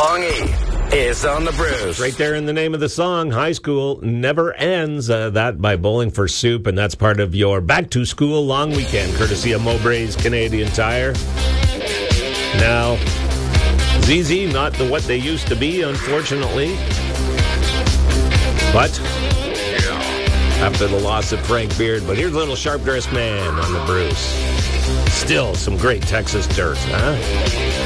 Long E is on the Brews. Right there in the name of the song, High School Never Ends. That by Bowling for Soup, and that's part of your Back to School long weekend, courtesy of Mowbray's Canadian Tire. Now, ZZ, not what they used to be, unfortunately. But after the loss of Frank Beard, but here's Little Sharp Dressed Man on the Brews. Still some great Texas dirt, huh?